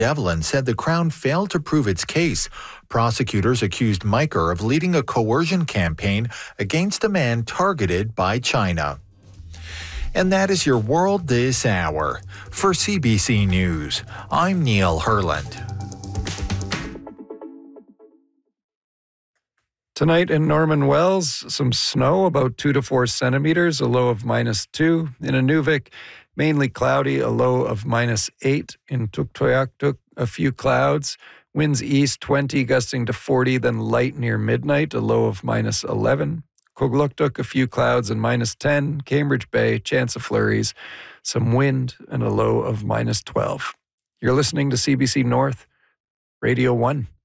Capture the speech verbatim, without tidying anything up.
Devlin said the Crown failed to prove its case. Prosecutors accused Miker of leading a coercion campaign against a man targeted by China. And that is your world this hour. For C B C News, I'm Neil Herland. Tonight in Norman Wells, some snow, about two to four centimeters, a low of minus two. In Inuvik, mainly cloudy, a low of minus eight. In Tuktoyaktuk, a few clouds. Winds east twenty, gusting to forty, then light near midnight, a low of minus eleven. Kugluktuk, a few clouds and minus ten. Cambridge Bay, chance of flurries, some wind, and a low of minus twelve. You're listening to C B C North, Radio one.